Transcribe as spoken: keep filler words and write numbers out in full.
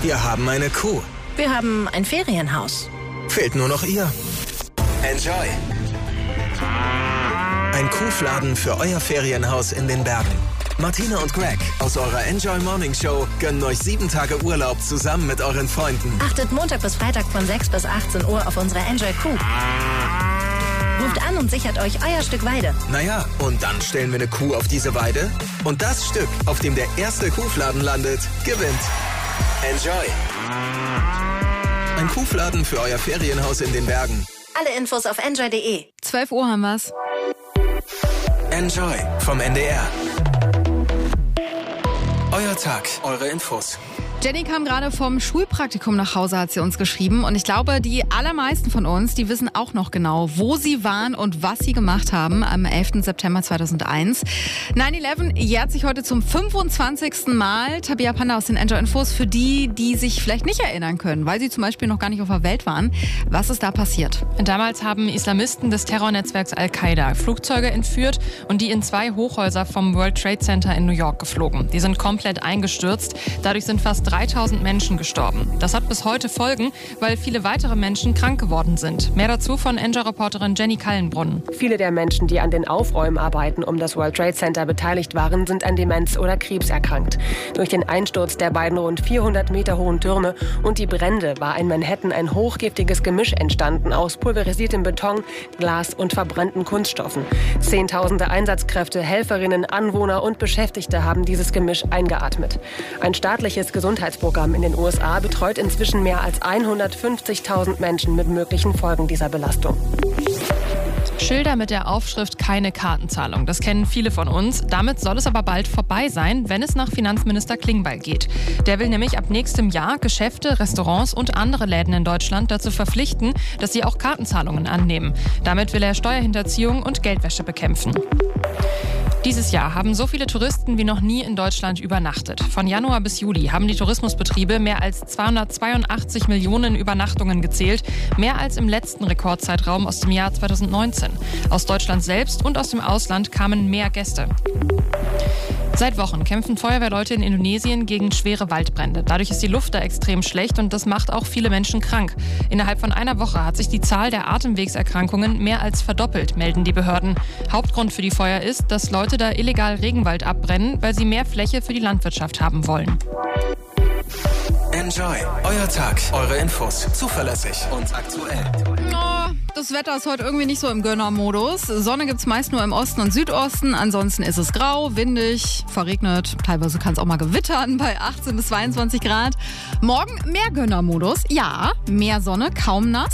Wir haben eine Kuh. Wir haben ein Ferienhaus. Fehlt nur noch ihr. Enjoy. Ein Kuhfladen für euer Ferienhaus in den Bergen. Martina und Greg aus eurer Enjoy Morning Show gönnen euch sieben Tage Urlaub zusammen mit euren Freunden. Achtet Montag bis Freitag von sechs bis achtzehn Uhr auf unsere Enjoy Kuh. Ruft an und sichert euch euer Stück Weide. Naja, und dann stellen wir eine Kuh auf diese Weide. Und das Stück, auf dem der erste Kuhfladen landet, gewinnt. Enjoy. Ein Kuhfladen für euer Ferienhaus in den Bergen. Alle Infos auf enjoy punkt de. zwölf Uhr haben wir's. Enjoy vom N D R. Euer Tag, eure Infos. Jenny kam gerade vom Schulpraktikum nach Hause, hat sie uns geschrieben. Und ich glaube, die allermeisten von uns, die wissen auch noch genau, wo sie waren und was sie gemacht haben am elften September zweitausendeins. neun elf jährt sich heute zum fünfundzwanzigsten Mal. Tabea Panda aus den Enjoy Infos für die, die sich vielleicht nicht erinnern können, weil sie zum Beispiel noch gar nicht auf der Welt waren. Was ist da passiert? Damals haben Islamisten des Terrornetzwerks Al-Qaida Flugzeuge entführt und die in zwei Hochhäuser vom World Trade Center in New York geflogen. Die sind komplett eingestürzt. Dadurch sind fast dreitausend Menschen gestorben. Das hat bis heute Folgen, weil viele weitere Menschen krank geworden sind. Mehr dazu von Enjoy-Reporterin Jenny Kallenbrunn. Viele der Menschen, die an den Aufräumarbeiten um das World Trade Center beteiligt waren, sind an Demenz oder Krebs erkrankt. Durch den Einsturz der beiden rund vierhundert Meter hohen Türme und die Brände war in Manhattan ein hochgiftiges Gemisch entstanden aus pulverisiertem Beton, Glas und verbrannten Kunststoffen. Zehntausende Einsatzkräfte, Helferinnen, Anwohner und Beschäftigte haben dieses Gemisch eingeatmet. Ein staatliches Gesundheitsprogramm in den U S A betreut inzwischen mehr als hundertfünfzigtausend Menschen mit möglichen Folgen dieser Belastung. Schilder mit der Aufschrift "Keine Kartenzahlung". Das kennen viele von uns. Damit soll es aber bald vorbei sein, wenn es nach Finanzminister Klingbeil geht. Der will nämlich ab nächstem Jahr Geschäfte, Restaurants und andere Läden in Deutschland dazu verpflichten, dass sie auch Kartenzahlungen annehmen. Damit will er Steuerhinterziehung und Geldwäsche bekämpfen. Dieses Jahr haben so viele Touristen wie noch nie in Deutschland übernachtet. Von Januar bis Juli haben die Tourismusbetriebe mehr als zweihundertzweiundachtzig Millionen Übernachtungen gezählt. Mehr als im letzten Rekordzeitraum aus dem Jahr zweitausendneunzehn. Aus Deutschland selbst und aus dem Ausland kamen mehr Gäste. Seit Wochen kämpfen Feuerwehrleute in Indonesien gegen schwere Waldbrände. Dadurch ist die Luft da extrem schlecht und das macht auch viele Menschen krank. Innerhalb von einer Woche hat sich die Zahl der Atemwegserkrankungen mehr als verdoppelt, melden die Behörden. Hauptgrund für die Feuer ist, dass Leute da illegal Regenwald abbrennen, weil sie mehr Fläche für die Landwirtschaft haben wollen. Enjoy. Euer Tag, eure Infos. Zuverlässig und aktuell. Oh, das Wetter ist heute irgendwie nicht so im Gönnermodus. Sonne gibt's meist nur im Osten und Südosten. Ansonsten ist es grau, windig, verregnet. Teilweise kann es auch mal gewittern bei achtzehn bis zweiundzwanzig Grad. Morgen mehr Gönnermodus. Ja, mehr Sonne, kaum nass.